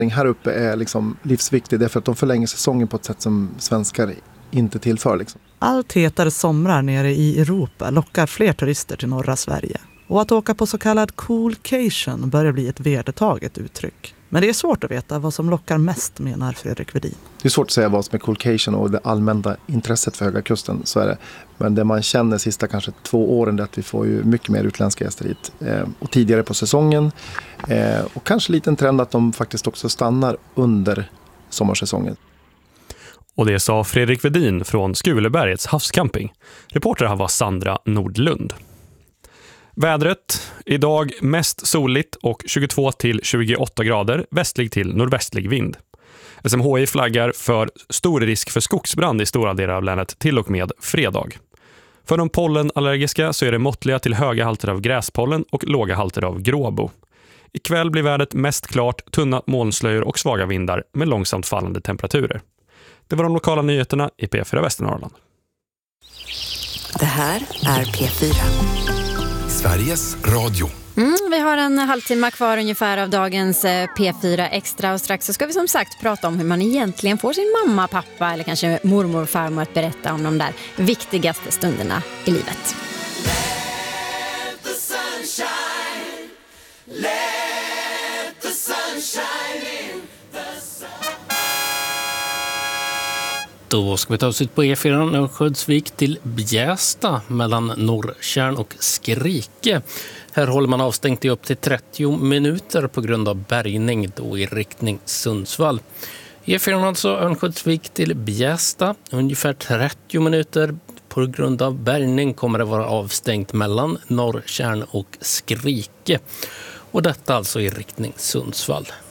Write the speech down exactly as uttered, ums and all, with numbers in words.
Här uppe är liksom livsviktig därför att de förlänger säsongen på ett sätt som svenskar inte tillför. Liksom. Allt hetare somrar nere i Europa lockar fler turister till norra Sverige. Och att åka på så kallad coolcation börjar bli ett vedertaget uttryck. Men det är svårt att veta vad som lockar mest, menar Fredrik Wedin. Det är svårt att säga vad som är coolcation och det allmänna intresset för Höga Kusten, så är det. Men det man känner de sista kanske två åren är att vi får ju mycket mer utländska gäster hit. Eh, och tidigare på säsongen. Eh, och kanske lite en trend att de faktiskt också stannar under sommarsäsongen. Och det sa Fredrik Wedin från Skulebergets havscamping. Reporter här var Sandra Nordlund. Vädret, idag mest soligt och tjugotvå till tjugoåtta grader, västlig till nordvästlig vind. S M H I flaggar för stor risk för skogsbrand i stora delar av länet till och med fredag. För de pollenallergiska så är det måttliga till höga halter av gräspollen och låga halter av gråbo. Ikväll blir vädret mest klart, tunna molnslöjor och svaga vindar med långsamt fallande temperaturer. Det var de lokala nyheterna i P fyra Västernorrland. Det här är P fyra. Sveriges Radio. Mm, vi har en halvtimme kvar ungefär av dagens P fyra Extra och strax så ska vi som sagt prata om hur man egentligen får sin mamma, pappa eller kanske mormor och farmor att berätta om de där viktigaste stunderna i livet. Let the sunshine, let the sunshine in the sun. Då ska vi ta oss ut på E fyra Örnsköldsvik till Bjästa mellan Norrtjärn och Skrike. Här håller man avstängt i upp till trettio minuter på grund av bärgning då i riktning Sundsvall. E fyra alltså Örnsköldsvik till Bjästa, ungefär trettio minuter på grund av bärgning kommer det vara avstängt mellan Norrtjärn och Skrike. Och detta alltså i riktning Sundsvall.